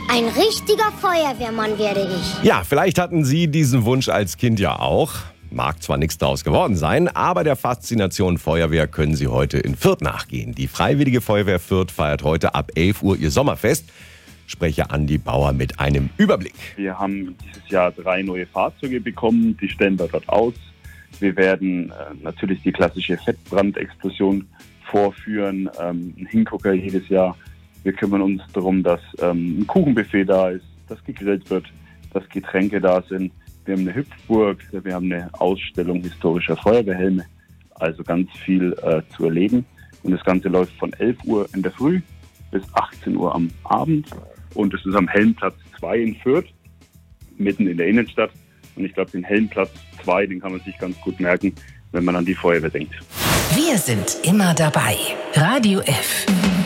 Ein richtiger Feuerwehrmann werde ich. Ja, vielleicht hatten Sie diesen Wunsch als Kind ja auch. Mag zwar nichts daraus geworden sein, aber der Faszination Feuerwehr können Sie heute in Fürth nachgehen. Die Freiwillige Feuerwehr Fürth feiert heute ab 11 Uhr ihr Sommerfest. Sprecher Andi Bauer mit einem Überblick. Wir haben dieses Jahr 3 neue Fahrzeuge bekommen, die stellen wir dort aus. Wir werden natürlich die klassische Fettbrandexplosion vorführen, einen Hingucker jedes Jahr. Wir kümmern uns darum, dass ein Kuchenbuffet da ist, dass gegrillt wird, dass Getränke da sind. Wir haben eine Hüpfburg, wir haben eine Ausstellung historischer Feuerwehrhelme, also ganz viel zu erleben. Und das Ganze läuft von 11 Uhr in der Früh bis 18 Uhr am Abend. Und es ist am Helmplatz 2 in Fürth, mitten in der Innenstadt. Und ich glaube, den Helmplatz 2, den kann man sich ganz gut merken, wenn man an die Feuerwehr denkt. Wir sind immer dabei. Radio F.